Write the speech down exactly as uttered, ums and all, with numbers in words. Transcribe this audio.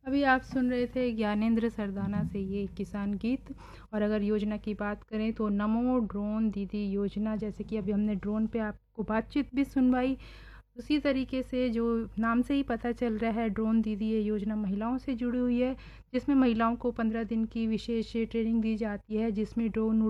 अभी आप सुन रहे थे ज्ञानेंद्र सरदाना से ये किसान गीत। और अगर योजना की बात करें तो नमो ड्रोन दीदी योजना, जैसे कि अभी हमने ड्रोन पे आपको बातचीत भी सुनवाई, उसी तरीके से जो नाम से ही पता चल रहा है ड्रोन दीदी ये योजना महिलाओं से जुड़ी हुई है, जिसमें महिलाओं को पंद्रह दिन की विशेष ट्रेनिंग दी जाती है, जिसमें ड्रोन